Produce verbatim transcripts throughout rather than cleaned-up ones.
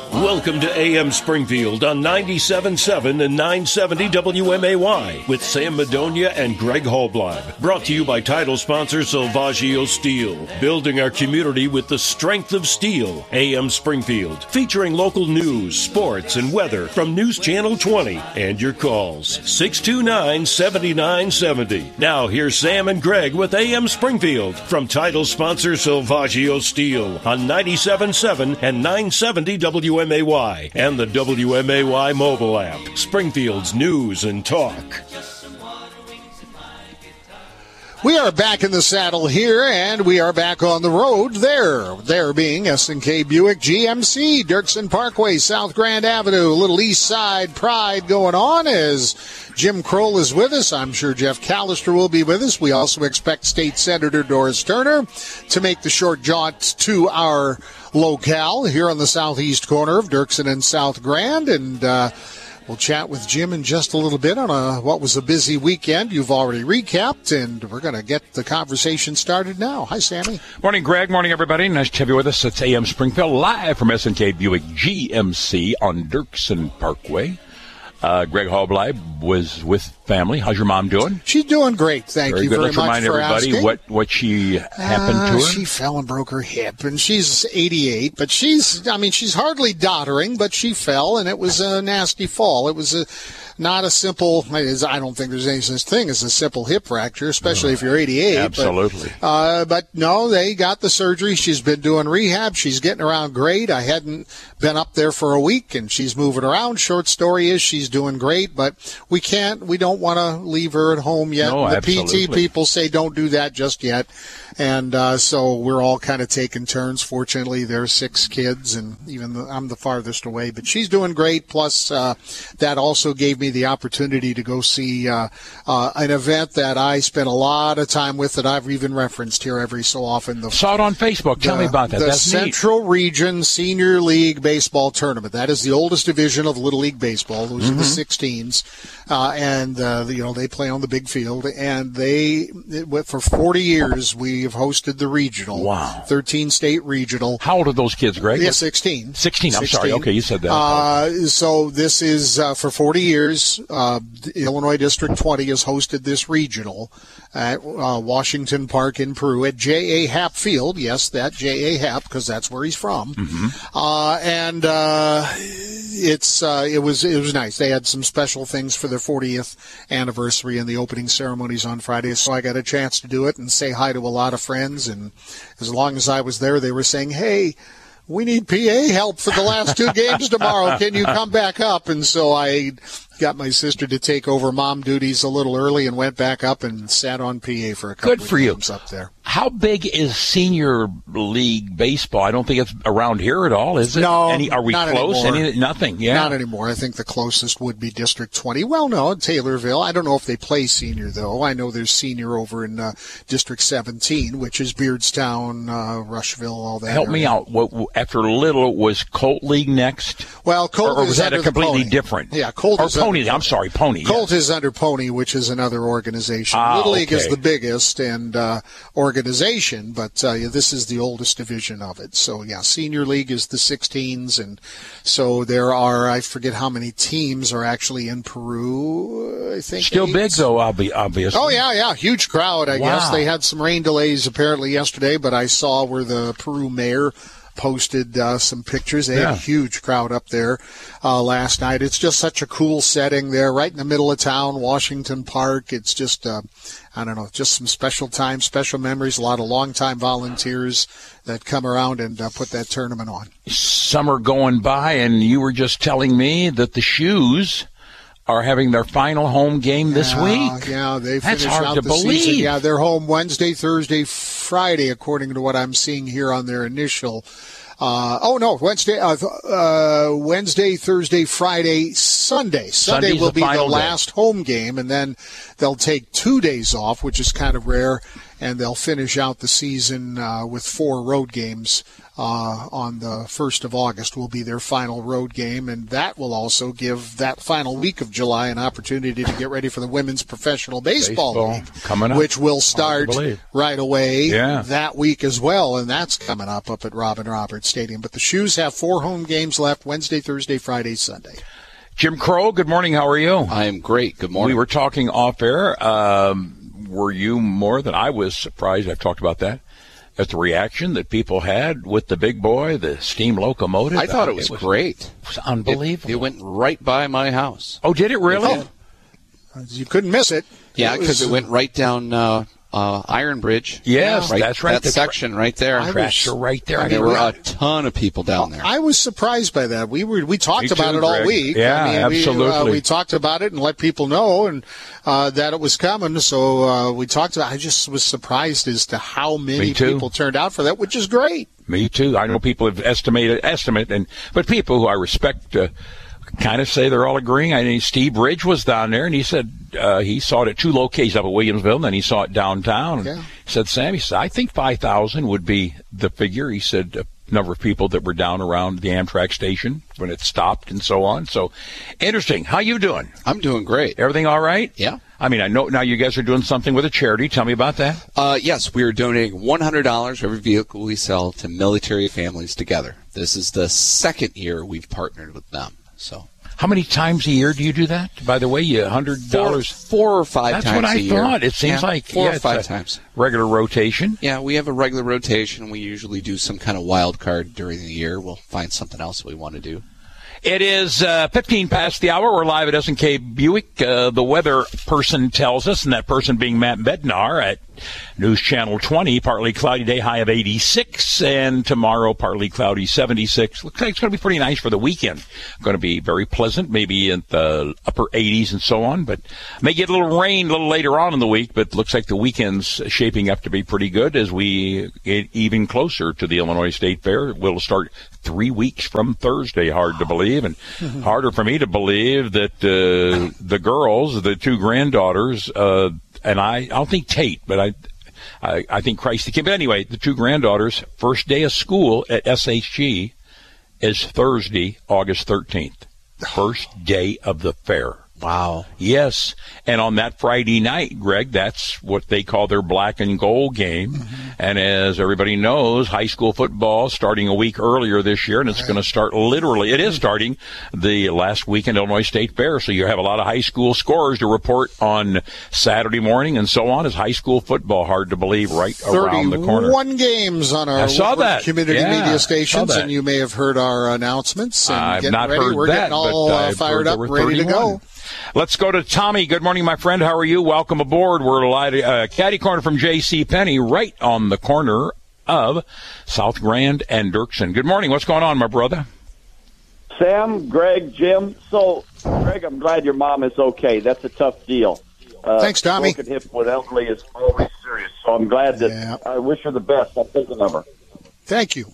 Welcome to A M Springfield on ninety-seven point seven and nine seventy W M A Y with Sam Madonia and Greg Hallbleib. Brought to you by title sponsor Salvaggio Steel. Building our community with the strength of steel. A M Springfield. Featuring local news, sports, and weather from News Channel twenty. And your calls. six two nine, seven nine seven zero. Now here's Sam and Greg with A M Springfield from title sponsor Salvaggio Steel on ninety-seven point seven and nine seventy W M A Y and the W M A Y mobile app. Springfield's news and talk. We are back in the saddle here, and we are back on the road there. There being S and K Buick G M C, Dirksen Parkway, South Grand Avenue, a little East Side Pride going on as Jim Kroll is with us. I'm sure Jeff Callister will be with us. We also expect State Senator Doris Turner to make the short jaunt to our locale here on the southeast corner of Dirksen and South Grand, and uh, we'll chat with Jim in just a little bit on a, what was a busy weekend. You've already recapped, and we're going to get the conversation started now. Hi, Sammy. Morning, Greg. Morning, everybody. Nice to have you with us. It's A M Springfield, live from S and K Buick G M C on Dirksen Parkway. Uh, Greg Hallbleib was with family. How's your mom doing? She's doing great. Thank very you good. very Let's much remind for everybody asking. what, what she happened uh, to her. She fell and broke her hip, and she's eighty-eight, but she's, I mean, she's hardly doddering, but she fell, and it was a nasty fall. It was a, not a simple, I don't think there's any such thing as a simple hip fracture, especially no, if you're eighty-eight. Absolutely. But, uh, but no, they got the surgery. She's been doing rehab. She's getting around great. I hadn't been up there for a week, and she's moving around. Short story is she's doing great, but we can't, we don't want to leave her at home yet. No, the absolutely. P T people say don't do that just yet. And uh, so we're all kind of taking turns. Fortunately, there's six kids, and even the, I'm the farthest away. But she's doing great. Plus, uh, that also gave me the opportunity to go see uh, uh, an event that I spent a lot of time with that I've even referenced here every so often. The, Saw it on Facebook. Tell the, me about that. The That's Central neat. Region Senior League Baseball Tournament. That is the oldest division of Little League Baseball. Those mm-hmm. are the sixteens. Uh, and, uh, you know, they play on the big field. And they, it, for forty years, we've hosted the regional. Wow. thirteen state regional. How old are those kids, Greg? Yeah, sixteen. sixteen, I'm sixteen. sorry. Okay, you said that. Uh, so this is, uh, for forty years, uh, Illinois District twenty has hosted this regional at uh, Washington Park in Peru at J A. Happ Field. Yes, that J A. Happ, because that's where he's from. Mm-hmm. Uh, and uh, it's uh, it was it was nice. They had some special things for their fortieth anniversary and the opening ceremonies on Friday, so I got a chance to do it and say hi to a lot of friends. And as long as I was there, they were saying, "Hey, we need P A help for the last two games tomorrow. Can you come back up?" And so I got my sister to take over mom duties a little early and went back up and sat on P A for a couple Good of for games you. up there. How big is senior league baseball? I don't think it's around here at all, is it? No, Any, are we not close? anymore. Any, nothing, yeah. Not anymore. I think the closest would be District twenty. Well, no, Taylorville. I don't know if they play senior, though. I know there's senior over in uh, District seventeen, which is Beardstown, uh, Rushville, all that. Help area. me out. What, after Little, was Colt League next? Well, Colt or, or is was that under a completely the different? Yeah, Colt or is Pony. under, I'm sorry, Pony. Colt yeah. is under Pony, which is another organization. Ah, Little League okay. is the biggest and uh, organization, but uh, yeah, this is the oldest division of it. So, yeah, Senior League is the sixteens, and so there are, I forget how many teams are actually in Peru, I think. Still eight. big, though, obvi- obviously. Oh, yeah, yeah, huge crowd, I Wow. guess. They had some rain delays apparently yesterday, but I saw where the Peru mayor posted uh, some pictures. They Yeah. had a huge crowd up there uh, last night. It's just such a cool setting there, right in the middle of town, Washington Park. It's just, uh, I don't know, just some special time, special memories, a lot of longtime volunteers that come around and uh, put that tournament on. Summer going by, and you were just telling me that the Shoes are having their final home game this yeah, week. Yeah, they That's finish hard out to the believe. season. Yeah, they're home Wednesday, Thursday, Friday, according to what I'm seeing here on their initial. Uh, oh no, Wednesday, uh, uh, Wednesday, Thursday, Friday, Sunday. Sunday Sunday's will the be the final day. last home game, and then they'll take two days off, which is kind of rare, and they'll finish out the season uh, with four road games uh, on the first of August will be their final road game, and that will also give that final week of July an opportunity to get ready for the Women's Professional Baseball, Baseball League, coming up, which will start right away yeah. that week as well, and that's coming up up at Robin Roberts Stadium. But the Shoes have four home games left: Wednesday, Thursday, Friday, Sunday. Jim Crow, good morning. How are you? I am great. Good morning. We were talking off air. Um, were you more than I was surprised? I've talked about that. At the reaction that people had with the big boy, the steam locomotive. I thought it was, it was great. It was unbelievable. It, it went right by my house. Oh, did it really? It did. You couldn't miss it. Yeah, because it, it went right down uh, uh, Iron Bridge. Yes, right, that's right. That the section right there. Tracks are right there. I mean, there were a ton of people down there. I was surprised by that. We were we talked Me about too, it all Greg. week. Yeah, I mean, absolutely. We, uh, we talked about it and let people know and uh, that it was coming. So uh, we talked about. I just was surprised as to how many people turned out for that, which is great. Me too. I know people have estimated estimate, and but people who I respect. Uh, kind of say they're all agreeing. I mean, Steve Ridge was down there, and he said uh, he saw it at two locations up at Williamsville, and then he saw it downtown. Yeah. He said, Sam, he said, I think five thousand would be the figure. He said a number of people that were down around the Amtrak station when it stopped and so on. So, interesting. How you doing? I'm doing great. Everything all right? Yeah. I mean, I know now you guys are doing something with a charity. Tell me about that. Uh, yes, we are donating one hundred dollars for every vehicle we sell to Military Families Together. This is the second year we've partnered with them. So, how many times a year do you do that? By the way, you one hundred dollars? Four, four or five That's times what I a year. thought. It seems yeah, like four yeah, or five it's a times. Regular rotation. Yeah, we have a regular rotation. We usually do some kind of wild card during the year. We'll find something else we want to do. It is uh, fifteen past the hour. We're live at S and K Buick. Uh, the weather person tells us, and that person being Matt Bednar at News Channel twenty, partly cloudy day, high of eighty-six, and tomorrow partly cloudy, seventy-six. Looks like it's going to be pretty nice for the weekend. Going to be very pleasant, maybe in the upper eighties and so on, but may get a little rain a little later on in the week, but looks like the weekend's shaping up to be pretty good as we get even closer to the Illinois State Fair. We'll start three weeks from Thursday, hard to believe, and harder for me to believe that uh, the girls, the two granddaughters, uh, and I, I don't think Tate, but I, I, I think Christ the King. But anyway, the two granddaughters' first day of school at S H G is Thursday, August thirteenth. First day of the fair. Wow. Yes. And on that Friday night, Greg, that's what they call their black and gold game. Mm-hmm. And as everybody knows, high school football starting a week earlier this year, and it's going to start literally, it is starting the last weekend Illinois State Fair. So you have a lot of high school scores to report on Saturday morning and so on. Is high school football, hard to believe, right around the corner. thirty-one games on our I saw that. community yeah, media stations, that. and you may have heard our announcements. And I've getting not ready. heard We're that, getting all but uh, I've fired heard up, there were ready to thirty-one. go. Let's go to Tommy. Good morning, my friend. How are you? Welcome aboard. We're live, uh, caddy corner from J C Penney, right on the corner of South Grand and Dirksen. Good morning. What's going on, my brother? Sam, Greg, Jim. So, Greg, I'm glad your mom is okay. That's a tough deal. Uh, Thanks, Tommy. Broken hip with elderly is always serious. So I'm glad that yeah. I wish her the best. I'm thinking of her. Thank you.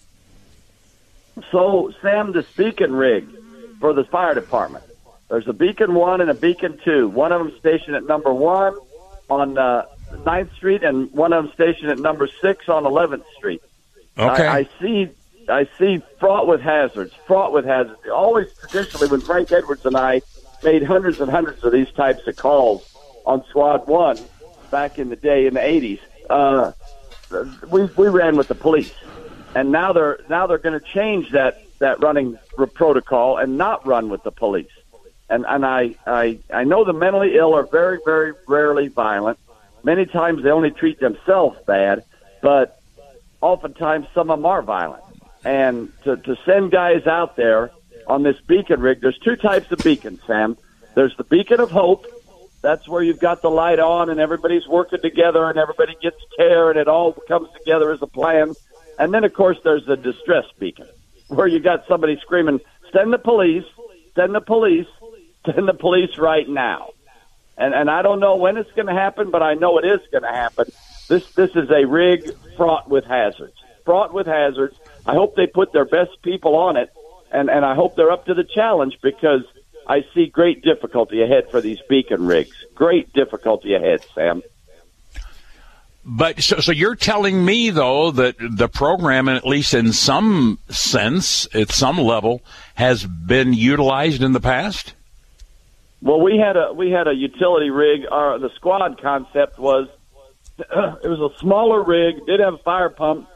So, Sam, the beacon rig for the fire department. There's a beacon one and a beacon two. One of them stationed at number one on uh, ninth Street, and one of them stationed at number six on eleventh Street. Okay. I, I see, I see, fraught with hazards. Fraught with hazards. Always traditionally, when Frank Edwards and I made hundreds and hundreds of these types of calls on Squad One back in the day in the eighties, uh, we we ran with the police, and now they're now they're going to change that that running protocol and not run with the police. And and I, I I know the mentally ill are very, very rarely violent. Many times they only treat themselves bad, but oftentimes some of them are violent. And to, to send guys out there on this beacon rig, there's two types of beacons, Sam. There's the beacon of hope. That's where you've got the light on and everybody's working together and everybody gets care and it all comes together as a plan. And then, of course, there's the distress beacon where you got somebody screaming, send the police, send the police. Send the police right now. And and I don't know when it's going to happen, but I know it is going to happen. This this is a rig fraught with hazards. Fraught with hazards. I hope they put their best people on it, and, and I hope they're up to the challenge because I see great difficulty ahead for these beacon rigs. Great difficulty ahead, Sam. But so, so you're telling me, though, that the program, at least in some sense, at some level, has been utilized in the past? Well, we had a we had a utility rig. Our the squad concept was uh, it was a smaller rig, did have a fire pump.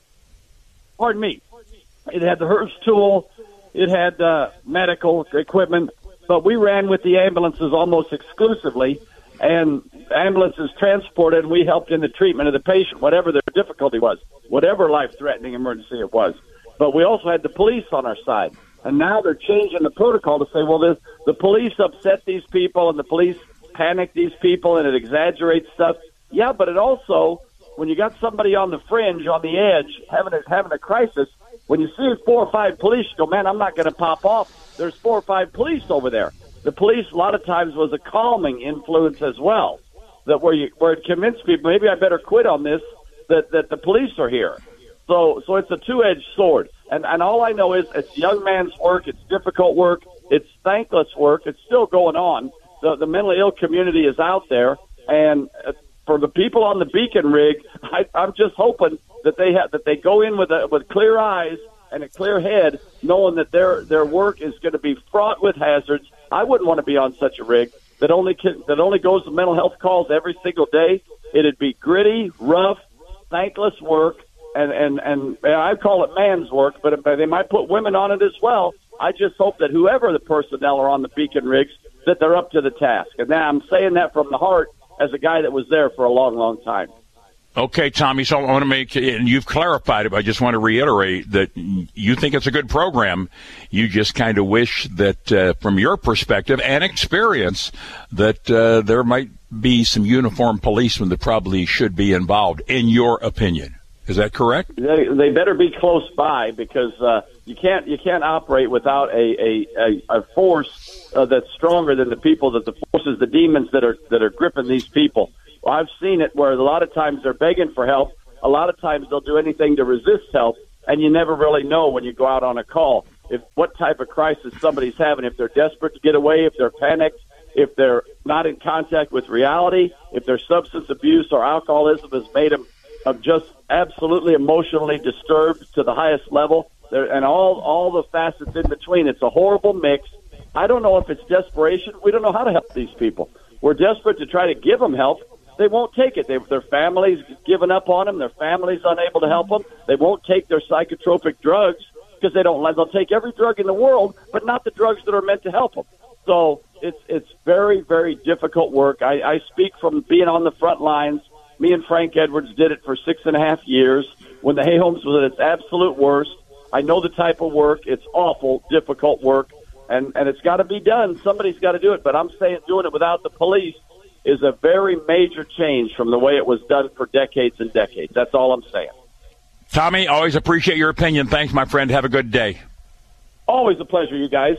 Pardon me. It had the Hearst tool. It had uh, medical equipment. But we ran with the ambulances almost exclusively, and ambulances transported, and we helped in the treatment of the patient, whatever their difficulty was, whatever life-threatening emergency it was. But we also had the police on our side. And now they're changing the protocol to say, well, this, the police upset these people and the police panic these people and it exaggerates stuff. Yeah, but it also, when you got somebody on the fringe, on the edge, having a, having a crisis, when you see four or five police, you go, man, I'm not going to pop off. There's four or five police over there. The police, a lot of times, was a calming influence as well, that where you where it convinced people, maybe I better quit on this, that, that the police are here. So so it's a two-edged sword. And, and all I know is it's young man's work, it's difficult work, it's thankless work, it's still going on. The, the mentally ill community is out there, and for the people on the Beacon rig, I, I'm just hoping that they have, that they go in with a, with clear eyes and a clear head, knowing that their their work is going to be fraught with hazards. I wouldn't want to be on such a rig that only can, that only goes to mental health calls every single day. It'd be gritty, rough, thankless work, and and and I call it man's work, but they might put women on it as well. I just hope that whoever the personnel are on the Beacon rigs, that they're up to the task. And now I'm saying that from the heart as a guy that was there for a long, long time. Okay, Tommy, so I want to make, and you've clarified it, but I just want to reiterate that you think it's a good program. You just kind of wish that, uh, from your perspective and experience, that uh, there might be some uniformed policemen that probably should be involved, in your opinion. Is that correct? They, they better be close by, because uh, you can't you can't operate without a a, a, a force uh, that's stronger than the people, that the forces, the demons that are that are gripping these people. Well, I've seen it where a lot of times they're begging for help. A lot of times they'll do anything to resist help, and you never really know when you go out on a call if what type of crisis somebody's having, if they're desperate to get away, if they're panicked, if they're not in contact with reality, if their substance abuse or alcoholism has made them uh, just absolutely emotionally disturbed to the highest level, there, and all, all the facets in between. It's a horrible mix. I don't know if it's desperation. We don't know how to help these people. We're desperate to try to give them help. They won't take it. They, their families given up on them. Their families unable to help them. They won't take their psychotropic drugs because they don't. They'll take every drug in the world, but not the drugs that are meant to help them. So it's it's very, very difficult work. I, I speak from being on the front lines. Me and Frank Edwards did it for six and a half years when the Hay Homes was at its absolute worst. I know the type of work. It's awful, difficult work, and, and it's got to be done. Somebody's got to do it, but I'm saying doing it without the police is a very major change from the way it was done for decades and decades. That's all I'm saying. Tommy, always appreciate your opinion. Thanks, my friend. Have a good day. Always a pleasure, you guys.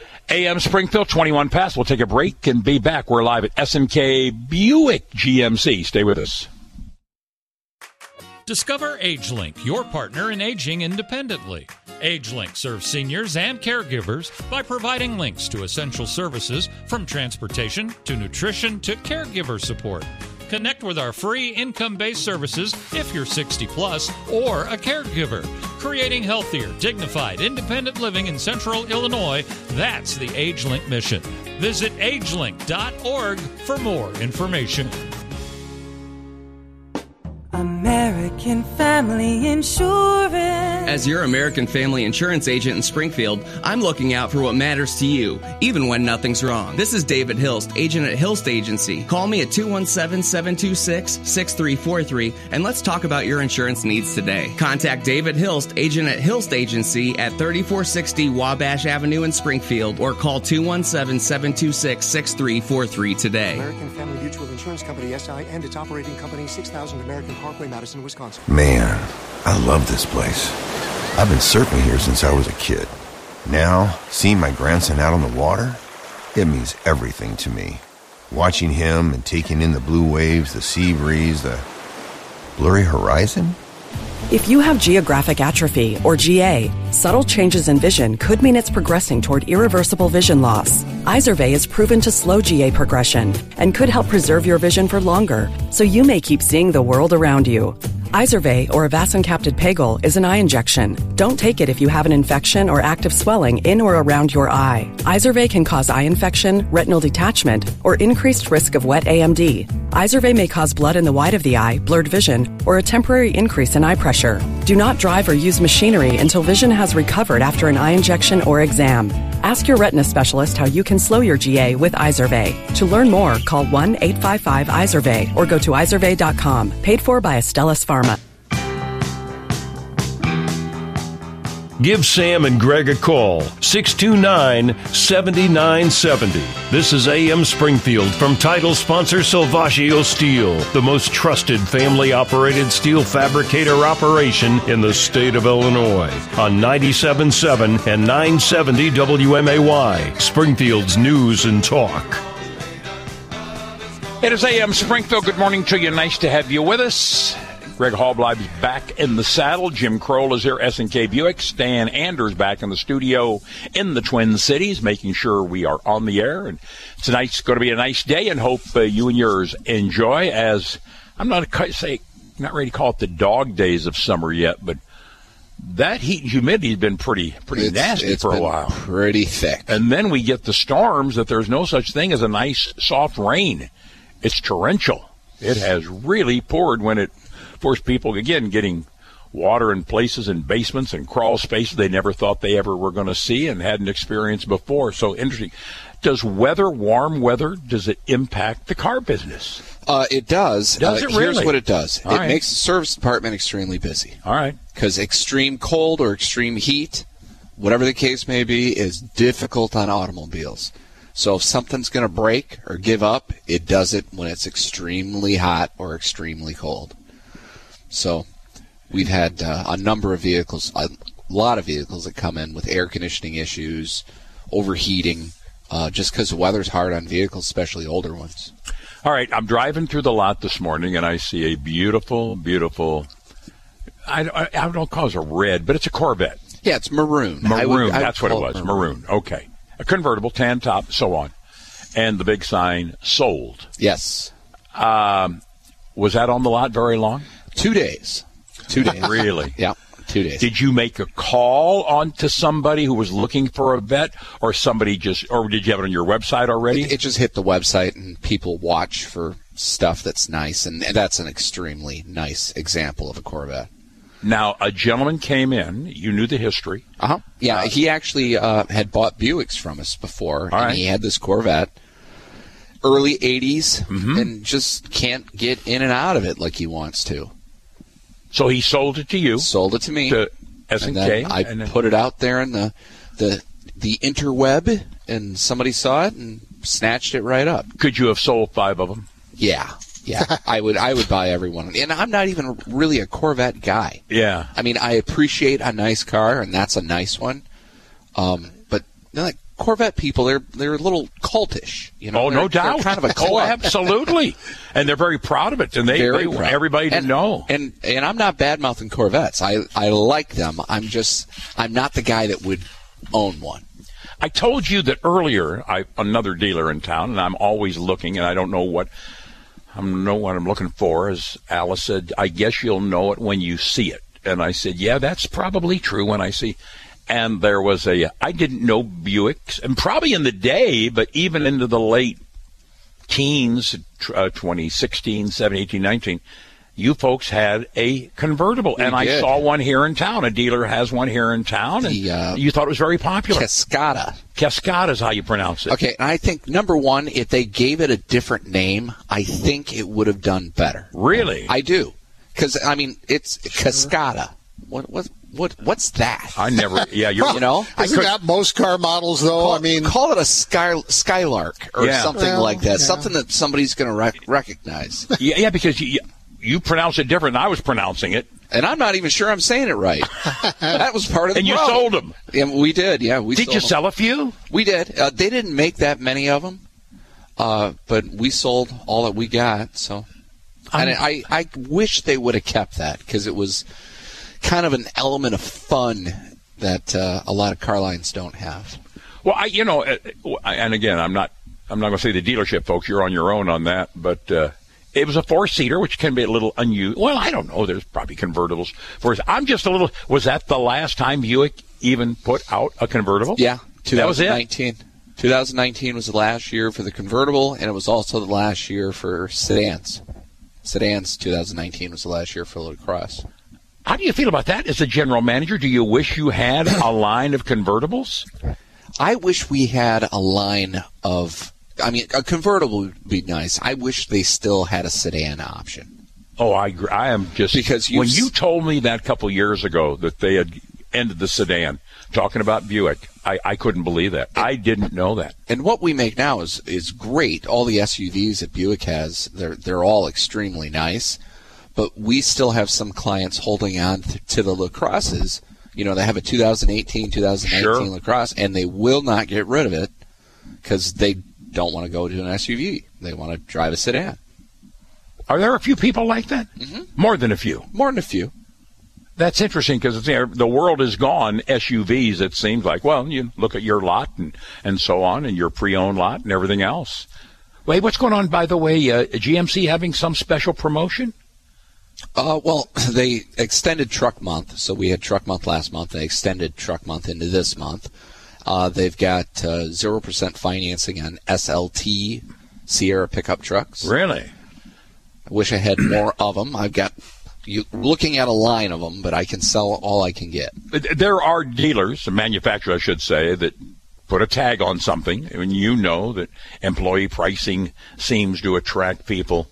A M Springfield, twenty-one past. We'll take a break and be back. We're live at S and K Buick G M C. Stay with us. Discover AgeLink, your partner in aging independently. AgeLink serves seniors and caregivers by providing links to essential services from transportation to nutrition to caregiver support. Connect with our free income-based services if you're sixty plus or a caregiver. Creating healthier, dignified, independent living in Central Illinois, that's the AgeLink mission. Visit agelink dot org for more information. American Family Insurance. As your American Family Insurance agent in Springfield, I'm looking out for what matters to you, even when nothing's wrong. This is David Hilst, agent at Hilst Agency. Call me at two one seven, seven two six, six three four three, and let's talk about your insurance needs today. Contact David Hilst, agent at Hilst Agency at thirty-four sixty Wabash Avenue in Springfield, or call two one seven, seven two six, six three four three today. American Family Mutual Insurance Company, S I, and its operating company, six thousand American Parkway, Madison, Wisconsin. Man, I love this place. I've been surfing here since I was a kid. Now, seeing my grandson out on the water, it means everything to me. Watching him and taking in the blue waves, the sea breeze, the blurry horizon, If you have geographic atrophy, or G A, subtle changes in vision could mean it's progressing toward irreversible vision loss. Izervay is proven to slow G A progression and could help preserve your vision for longer, so you may keep seeing the world around you. Izervay, or avacincaptad pegol, is an eye injection. Don't take it if you have an infection or active swelling in or around your eye. Izervay can cause eye infection, retinal detachment, or increased risk of wet A M D. Izervay may cause blood in the white of the eye, blurred vision, or a temporary increase in eye pressure. Do not drive or use machinery until vision has recovered after an eye injection or exam. Ask your retina specialist how you can slow your G A with Izervay. To learn more, call one eight five five Izervay or go to izervay dot com. Paid for by Astellas Pharma. Give Sam and Greg a call, six two nine, seven nine seven zero. This is A M Springfield from title sponsor Salvaggio Steel, the most trusted family-operated steel fabricator operation in the state of Illinois, on ninety-seven point seven and nine seventy W M A Y, Springfield's news and talk. It is A M Springfield. Good morning to you. Nice to have you with us. Greg Hallbleib is back in the saddle. Jim Kroll is here, S and K Buick. Stan Anders back in the studio in the Twin Cities, making sure we are on the air. And tonight's going to be a nice day, and hope uh, you and yours enjoy. As I'm not say not ready to call it the dog days of summer yet, but that heat and humidity has been pretty pretty it's, nasty it's for a been while. Pretty thick. And then we get the storms that there's no such thing as a nice soft rain. It's torrential. It has really poured when it forced people, again, getting water in places and basements and crawl spaces they never thought they ever were going to see and hadn't experienced before. So interesting. Does weather, warm weather, does it impact the car business? Uh, it does. Does uh, it really? Here's what it does. All it right. makes the service department extremely busy. All right. Because extreme cold or extreme heat, whatever the case may be, is difficult on automobiles. So if something's going to break or give up, it does it when it's extremely hot or extremely cold. So we've had uh, a number of vehicles, a lot of vehicles that come in with air conditioning issues, overheating, uh, just because the weather's hard on vehicles, especially older ones. All right, I'm driving through the lot this morning, and I see a beautiful, beautiful, I, I, I don't call it a red, but it's a Corvette. Yeah, it's maroon. Maroon, I would, I would that's what it was, it maroon. maroon. Okay. A convertible, tan top, so on. And the big sign, sold. Yes. Um, was that on the lot very long? Two days. Two days. Really? Yeah, two days. Did you make a call on to somebody who was looking for a vet, or somebody just, or did you have it on your website already? It, it just hit the website, and people watch for stuff that's nice, and that's an extremely nice example of a Corvette. Now, a gentleman came in. You knew the history. Uh-huh. Yeah, uh, he actually uh, had bought Buicks from us before, and right. he had this Corvette, early eighties, mm-hmm. and just can't get in and out of it like he wants to. So he sold it to you. Sold it to me. To S and K. I and then, put it out there in the, the the interweb, and somebody saw it and snatched it right up. Could you have sold five of them? Yeah, yeah. I would I would buy every one. And I'm not even really a Corvette guy. Yeah. I mean, I appreciate a nice car, and that's a nice one. Um, but you know, like Corvette people, they're they're a little cultish. You know? Oh, they're, no doubt. They're kind of a club. Oh, absolutely. And they're very proud of it, and they, Very they proud. everybody to and, know. And and I'm not bad-mouthing Corvettes. I I like them. I'm just I'm not the guy that would own one. I told you that earlier. I another dealer in town, and I'm always looking, and I don't know what I don't know what I'm looking for. As Alice said, I guess you'll know it when you see it. And I said, yeah, that's probably true when I see. And there was a I didn't know Buicks, and probably in the day, but even into the late teens, uh, twenty sixteen, seventeen, eighteen, nineteen, you folks had a convertible. We and I did. saw one here in town. A dealer has one here in town, and The, uh, you thought it was very popular. Cascada. Cascada is how you pronounce it. Okay, and I think, number one, if they gave it a different name, I think it would have done better. Really? I do. Because, I mean, it's Cascada. What, what, what, what's that? I never, yeah, you're, you know? Isn't that most car models, though? Call, I mean, call it a sky, Skylark or Yeah. something Well, like that. yeah. Something that somebody's going to rec- recognize. yeah, yeah, because you, you pronounce it different than I was pronouncing it. And I'm not even sure I'm saying it right. That was part of the And you problem. sold them. Yeah, we did, yeah. We Did sold you them. sell a few? We did. Uh, they didn't make that many of them, uh, but we sold all that we got, so... And I, I wish they would have kept that because it was kind of an element of fun that uh, a lot of car lines don't have. Well, I, you know, and again, I'm not, I'm not going to say the dealership folks. You're on your own on that, but uh, it was a four-seater, which can be a little unusual. Well, I don't know. There's probably convertibles. For I'm just a little. Was that the last time Buick even put out a convertible? Yeah, that was it. twenty nineteen. twenty nineteen was the last year for the convertible, and it was also the last year for sedans. Sedans, twenty nineteen was the last year for LaCrosse. How do you feel about that as a general manager? Do you wish you had a line of convertibles? I wish we had a line of, I mean, a convertible would be nice. I wish they still had a sedan option. Oh, I agree. I am just, because when you told me that a couple years ago that they had ended the sedan, talking about Buick, I, I couldn't believe that. I didn't know that. And what we make now is is great. All the S U Vs that Buick has, they're they're all extremely nice. But we still have some clients holding on th- to the LaCrosses. You know, they have a two thousand eighteen, two thousand nineteen sure. LaCrosse, and they will not get rid of it because they don't want to go to an S U V. They want to drive a sedan. Are there a few people like that? Mm-hmm. More than a few. More than a few. That's interesting because the world is gone S U Vs, it seems like. Well, you look at your lot and, and so on, and your pre-owned lot and everything else. Wait, what's going on, by the way? Uh, G M C having some special promotion? Uh, well, they extended Truck Month. So we had Truck Month last month. They extended Truck Month into this month. Uh, they've got uh, zero percent financing on S L T Sierra pickup trucks. Really? I wish I had more of them. I've got you looking at a line of them, but I can sell all I can get. There are dealers, manufacturers, I should say, that put a tag on something, and you know that employee pricing seems to attract people.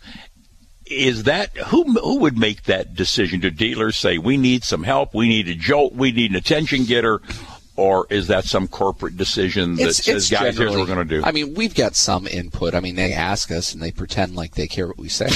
Is that who who would make that decision? Do dealers say we need some help, we need a jolt, we need an attention getter, or is that some corporate decision that it's, says, it's guys, here's what we're going to do? I mean, we've got some input. I mean, they ask us and they pretend like they care what we say.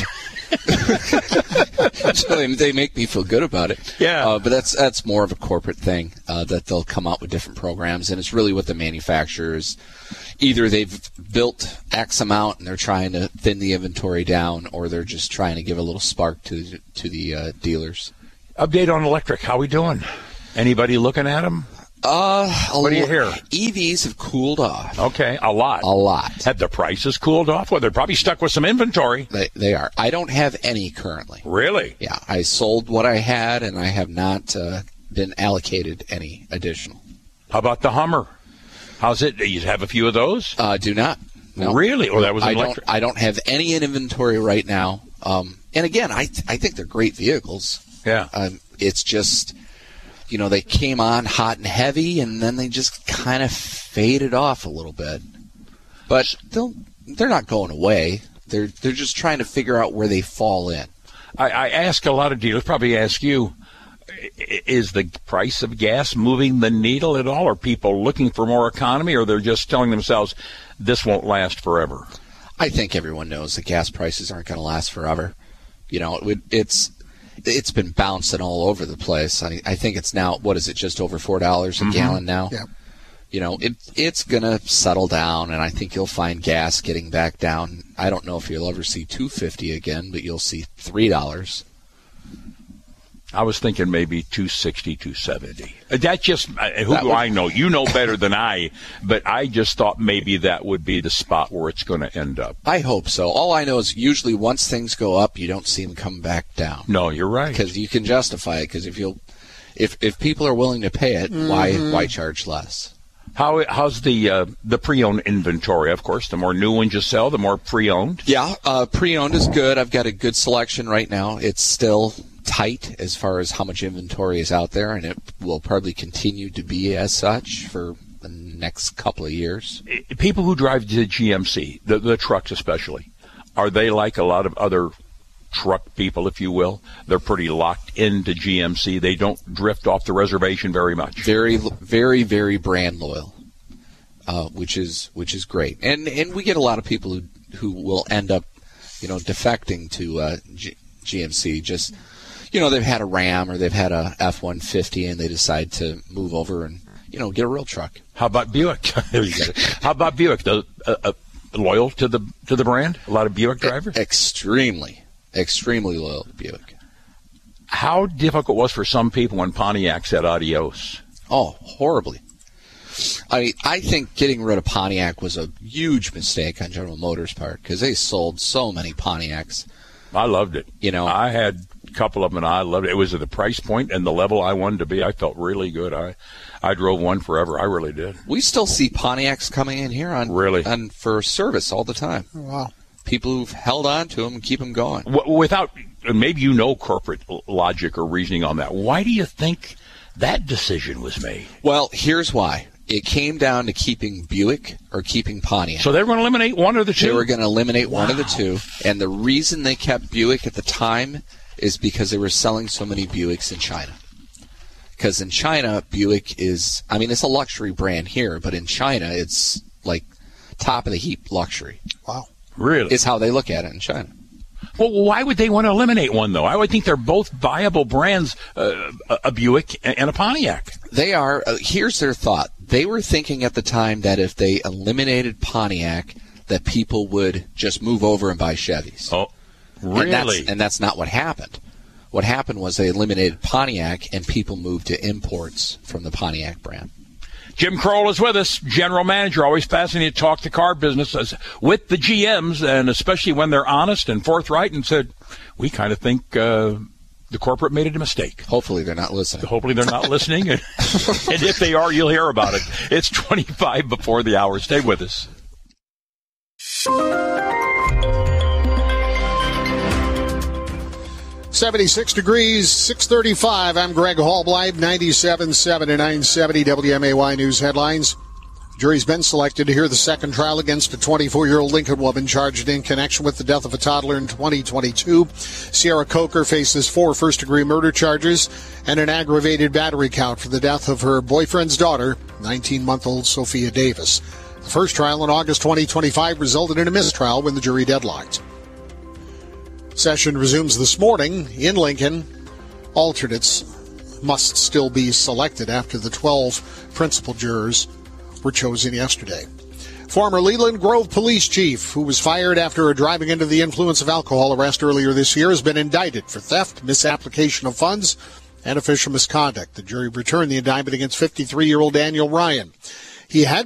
So they, they make me feel good about it. Yeah. Uh, but that's that's more of a corporate thing uh, that they'll come out with different programs, and it's really what the manufacturers. Either they've built X amount and they're trying to thin the inventory down, or they're just trying to give a little spark to to the uh, dealers. Update on electric. How we doing? Anybody looking at them? Uh, what do you hear? E Vs have cooled off. Okay, a lot. A lot. Have the prices cooled off? Well, they're probably stuck with some inventory. They, they are. I don't have any currently. Really? Yeah, I sold what I had, and I have not uh, been allocated any additional. How about the Hummer? How's it? Do you have a few of those? Uh, do not. No. Really? Oh, that was I electric. don't, I don't have any in inventory right now. Um, and again, I I think they're great vehicles. Yeah. Um, it's just, you know, they came on hot and heavy, and then they just kind of faded off a little bit. But they'll, they're not going away. They're they're just trying to figure out where they fall in. I, I ask a lot of dealers, probably ask you, is the price of gas moving the needle at all? Are people looking for more economy, or they're just telling themselves this won't last forever? I think everyone knows that gas prices aren't going to last forever. You know, it, it's it's been bouncing all over the place. I, I think it's now, what is it, just over four dollars a mm-hmm. gallon now? Yeah. You know, it it's going to settle down, and I think you'll find gas getting back down. I don't know if you'll ever see two fifty again, but you'll see three dollars. I was thinking maybe two sixty, two seventy. That just, who that do would, I know? You know better than I, but I just thought maybe that would be the spot where it's going to end up. I hope so. All I know is usually once things go up, you don't see them come back down. No, you're right. Because you can justify it, because if you'll, if if people are willing to pay it, mm-hmm. why why charge less? How how's the uh, the pre-owned inventory? Of course, the more new ones you sell, the more pre-owned. Yeah, uh, pre-owned is good. I've got a good selection right now. It's still tight as far as how much inventory is out there, and it will probably continue to be as such for the next couple of years. People who drive the G M C, the, the trucks especially, are they like a lot of other truck people, if you will? They're pretty locked into G M C. They don't drift off the reservation very much. Very, very, very brand loyal, uh, which is which is great. And and we get a lot of people who who will end up, you know, defecting to uh, G- GMC. Just, you know, they've had a Ram or they've had a F one fifty, and they decide to move over and, you know, get a real truck. How about Buick? How about Buick? The, uh, uh, loyal to the to the brand? A lot of Buick drivers? Extremely. Extremely loyal to Buick. How difficult was for some people when Pontiac said adios? Oh, horribly. I mean, I think getting rid of Pontiac was a huge mistake on General Motors' part because they sold so many Pontiacs. I loved it. You know, I had a couple of them, and I loved it. It was at the price point and the level I wanted to be. I felt really good. I, I drove one forever. I really did. We still see Pontiacs coming in here on really on for service all the time. Wow. People who've held on to them and keep them going. W- without, maybe you know corporate logic or reasoning on that. Why do you think that decision was made? Well, here's why. It came down to keeping Buick or keeping Pontiac. So they were going to eliminate one of the two? They were going to eliminate wow. one of the two. And the reason they kept Buick at the time is because they were selling so many Buicks in China. Because in China, Buick is, I mean, it's a luxury brand here, but in China, it's like top of the heap luxury. Wow. Really? Is how they look at it in China. Well, why would they want to eliminate one, though? I would think they're both viable brands, uh, a Buick and a Pontiac. They are. Uh, here's their thought. They were thinking at the time that if they eliminated Pontiac, that people would just move over and buy Chevys. Oh, really? And that's, and that's not what happened. What happened was they eliminated Pontiac, and people moved to imports from the Pontiac brand. Jim Kroll is with us, general manager, always fascinated to talk the car business as, with the G Ms, and especially when they're honest and forthright and said, we kind of think uh, the corporate made a mistake. Hopefully they're not listening. Hopefully they're not listening, and, and if they are, you'll hear about it. It's twenty-five before the hour. Stay with us. seventy-six degrees, six thirty-five. I'm Greg Hallbleib, ninety-seven point seven and nine seventy W M A Y News headlines. Jury's been selected to hear the second trial against a twenty-four-year-old Lincoln woman charged in connection with the death of a toddler in twenty twenty-two. Sierra Coker faces four first-degree murder charges and an aggravated battery count for the death of her boyfriend's daughter, nineteen-month-old Sophia Davis. The first trial in August twenty twenty-five resulted in a mistrial when the jury deadlocked. Session resumes this morning in Lincoln. Alternates must still be selected after the twelve principal jurors were chosen yesterday. Former Leland Grove police chief, who was fired after a driving under the influence of alcohol arrest earlier this year, has been indicted for theft, misapplication of funds, and official misconduct. The jury returned the indictment against fifty-three-year-old Daniel Ryan. He had